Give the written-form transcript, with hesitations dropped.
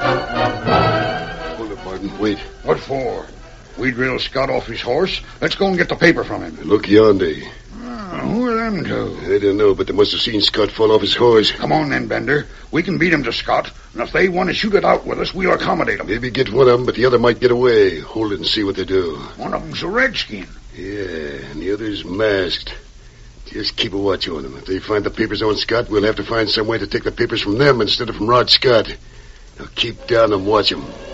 Hold it, Martin. Wait. What for? We drilled Scott off his horse. Let's go and get the paper from him. Look yonder. Who are them two? I don't know, but they must have seen Scott fall off his horse. Come on then, Bender. We can beat him to Scott, and if they want to shoot it out with us, we'll accommodate them. Maybe get one of them, but the other might get away. Hold it and see what they do. One of them's a redskin. Yeah, and the other's masked. Just keep a watch on them. If they find the papers on Scott, we'll have to find some way to take the papers from them instead of from Rod Scott. Now keep down and watch him.